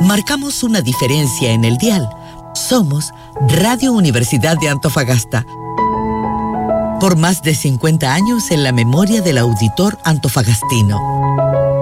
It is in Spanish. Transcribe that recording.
Marcamos una diferencia en el dial. Somos Radio Universidad de Antofagasta. Por más de 50 años en la memoria del auditor antofagastino.